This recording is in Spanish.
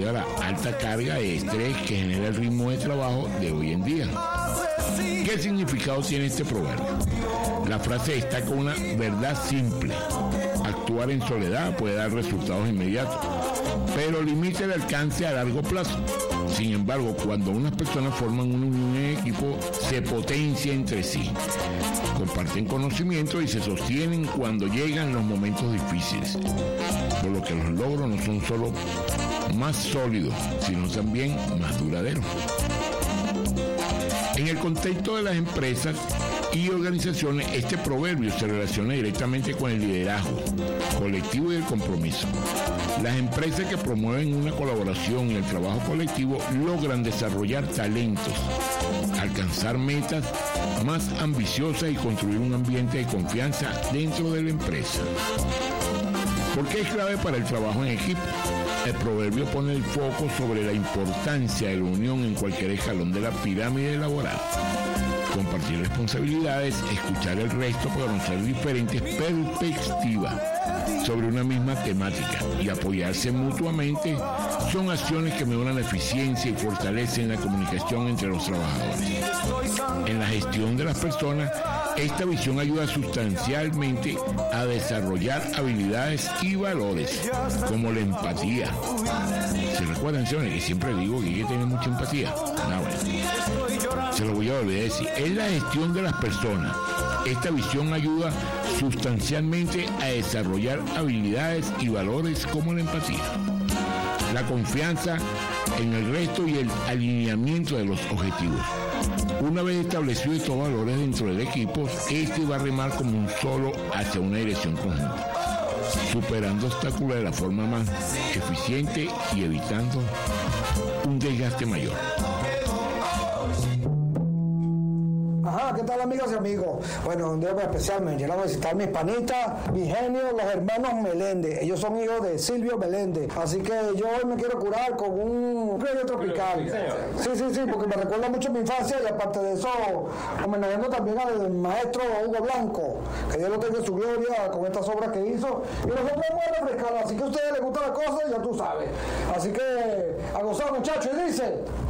debido a la alta carga de estrés que genera el ritmo de trabajo de hoy en día. ¿Qué significado tiene este proverbio? La frase destaca una verdad simple. Actuar en soledad puede dar resultados inmediatos, pero limita el alcance a largo plazo. Sin embargo, cuando unas personas forman una unión en equipo, se potencia entre sí, comparten conocimiento y se sostienen cuando llegan los momentos difíciles, por lo que los logros no son solo más sólidos, sino también más duraderos. En el contexto de las empresas y organizaciones, este proverbio se relaciona directamente con el liderazgo colectivo y el compromiso. Las empresas que promueven una colaboración y el trabajo colectivo logran desarrollar talentos, alcanzar metas más ambiciosas y construir un ambiente de confianza dentro de la empresa. ¿Por qué es clave para el trabajo en equipo? El proverbio pone el foco sobre la importancia de la unión en cualquier escalón de la pirámide laboral. Compartir responsabilidades, escuchar el resto para conocer diferentes perspectivas sobre una misma temática y apoyarse mutuamente son acciones que mejoran la eficiencia y fortalecen la comunicación entre los trabajadores. En la gestión de las personas, esta visión ayuda sustancialmente a desarrollar habilidades y valores como la empatía. ¿Se recuerdan, señores, que siempre digo que hay que tener mucha empatía? Bueno, se lo voy a volver a decir. En la gestión de las personas, esta visión ayuda sustancialmente a desarrollar habilidades y valores como la empatía, la confianza en el resto y el alineamiento de los objetivos. Una vez establecidos estos valores dentro del equipo, este va a remar como un solo hacia una dirección conjunta, superando obstáculos de la forma más eficiente y evitando un desgaste mayor. Ajá, ¿qué tal, amigas y amigos? Bueno, un día muy especial me llegaron a visitar mis panitas, mis genios, los hermanos Meléndez. Ellos son hijos de Silvio Meléndez. Así que yo hoy me quiero curar con un criollo tropical. Sí, porque me recuerda mucho a mi infancia y aparte de eso, homenajeando también al maestro Hugo Blanco, que Dios lo tenga en su gloria con estas obras que hizo. Y nosotros vamos a refrescar, así que a ustedes les gusta la cosa, ya tú sabes. Así que a gozar, muchachos, y dice...